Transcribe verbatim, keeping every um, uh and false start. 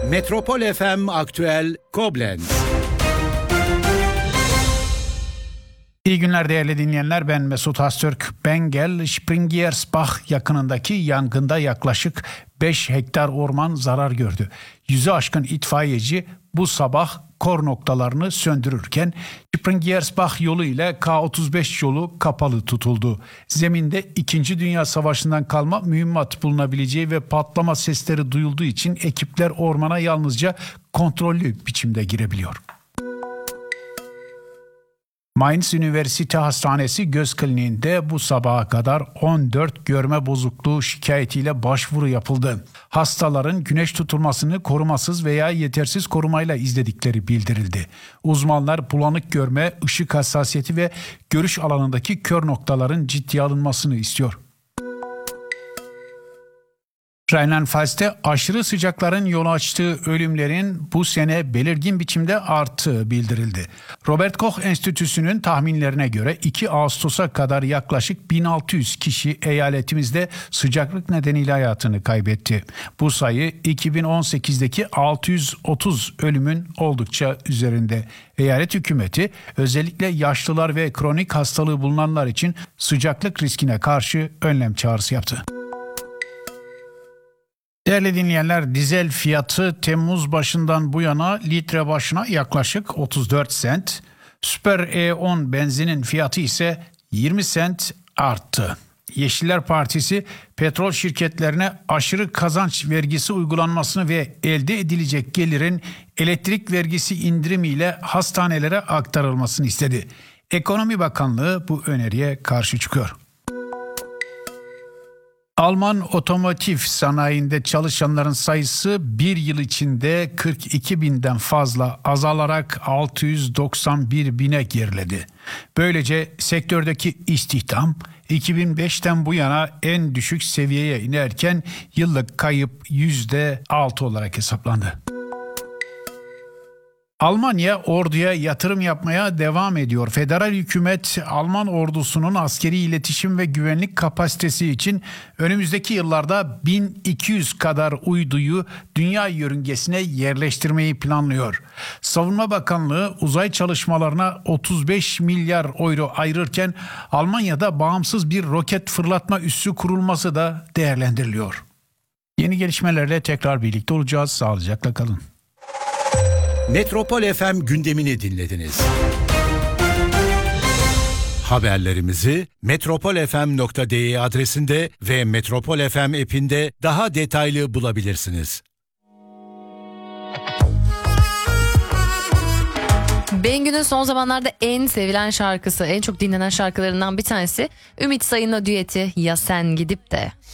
Metropol F M Aktüel Koblenz. İyi günler değerli dinleyenler, ben Mesut Hastürk. Bengel, Springersbach yakınındaki yangında yaklaşık beş hektar orman zarar gördü. Yüzü aşkın itfaiyeci bu sabah kor noktalarını söndürürken Springersbach yolu ile K otuz beş yolu kapalı tutuldu. Zeminde İkinci Dünya Savaşı'ndan kalma mühimmat bulunabileceği ve patlama sesleri duyulduğu için ekipler ormana yalnızca kontrollü biçimde girebiliyor. Mainz Üniversite Hastanesi Göz Kliniği'nde bu sabaha kadar on dört görme bozukluğu şikayetiyle başvuru yapıldı. Hastaların güneş tutulmasını korumasız veya yetersiz korumayla izledikleri bildirildi. Uzmanlar bulanık görme, ışık hassasiyeti ve görüş alanındaki kör noktaların ciddiye alınmasını istiyor. Rheinland-Pfalz'te aşırı sıcakların yol açtığı ölümlerin bu sene belirgin biçimde arttığı bildirildi. Robert Koch Enstitüsü'nün tahminlerine göre iki Ağustos'a kadar yaklaşık bin altı yüz kişi eyaletimizde sıcaklık nedeniyle hayatını kaybetti. Bu sayı iki bin on sekizdeki altı yüz otuz ölümün oldukça üzerinde. Eyalet hükümeti özellikle yaşlılar ve kronik hastalığı bulunanlar için sıcaklık riskine karşı önlem çağrısı yaptı. Değerli dinleyenler, dizel fiyatı Temmuz başından bu yana litre başına yaklaşık otuz dört sent, Süper E on benzinin fiyatı ise yirmi sent arttı. Yeşiller Partisi petrol şirketlerine aşırı kazanç vergisi uygulanmasını ve elde edilecek gelirin elektrik vergisi indirimiyle hastanelere aktarılmasını istedi. Ekonomi Bakanlığı bu öneriye karşı çıkıyor. Alman otomotiv sanayinde çalışanların sayısı bir yıl içinde kırk iki binden fazla azalarak altı yüz doksan bir bine geriledi. Böylece sektördeki istihdam iki bin beşten bu yana en düşük seviyeye inerken yıllık kayıp yüzde altı olarak hesaplandı. Almanya orduya yatırım yapmaya devam ediyor. Federal hükümet Alman ordusunun askeri iletişim ve güvenlik kapasitesi için önümüzdeki yıllarda bin iki yüz kadar uyduyu dünya yörüngesine yerleştirmeyi planlıyor. Savunma Bakanlığı uzay çalışmalarına otuz beş milyar euro ayırırken Almanya'da bağımsız bir roket fırlatma üssü kurulması da değerlendiriliyor. Yeni gelişmelerle tekrar birlikte olacağız. Sağlıcakla kalın. Metropol F M gündemini dinlediniz. Haberlerimizi metropol f m nokta d e adresinde ve Metropol F M app'inde daha detaylı bulabilirsiniz. Bengü'nün son zamanlarda en sevilen şarkısı, en çok dinlenen şarkılarından bir tanesi Ümit Sayın'la düeti Ya Sen Gidip De.